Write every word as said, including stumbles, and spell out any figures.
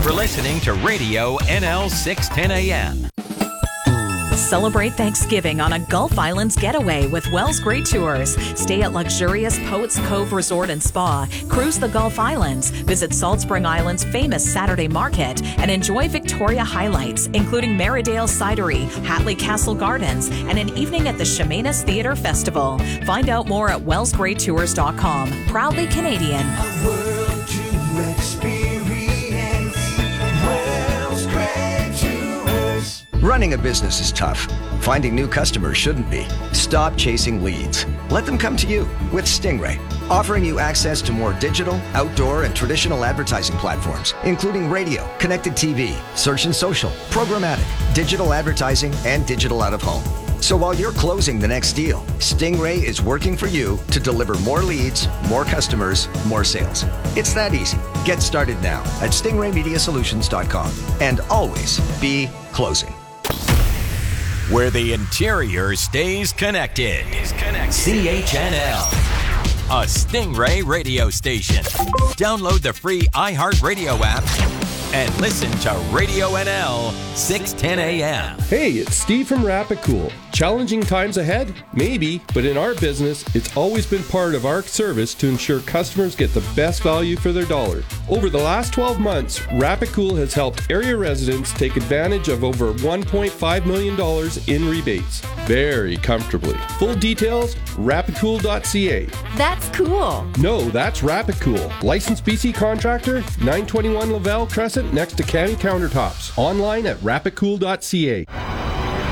for listening to Radio N L six ten A M. Celebrate Thanksgiving on a Gulf Islands getaway with Wells Great Tours. Stay at luxurious Poets Cove Resort and Spa, cruise the Gulf Islands, visit Salt Spring Island's famous Saturday Market, and enjoy Victoria highlights, including Maridale Cidery, Hatley Castle Gardens, and an evening at the Chemainus Theatre Festival. Find out more at wells great tours dot com. Proudly Canadian. A world to experience. Wells Great Tours. Running a business is tough. Finding new customers shouldn't be. Stop chasing leads. Let them come to you with Stingray, offering you access to more digital, outdoor, and traditional advertising platforms, including radio, connected T V, search and social, programmatic, digital advertising, and digital out-of-home. So while you're closing the next deal, Stingray is working for you to deliver more leads, more customers, more sales. It's that easy. Get started now at stingray media solutions dot com and always be closing. Where the interior stays connected. Is connected. C H N L, a Stingray radio station. Download the free iHeartRadio app and listen to Radio N L six ten A M. Hey, it's Steve from Rapicool. Challenging times ahead? Maybe, but in our business, it's always been part of our service to ensure customers get the best value for their dollar. Over the last twelve months, Rapicool has helped area residents take advantage of over one point five million dollars in rebates. Very comfortably. Full details, rapicool dot c a. That's cool. No, that's Rapicool. Licensed B C contractor, nine twenty-one Lavelle Crescent next to Canny Countertops. Online at rapicool dot c a.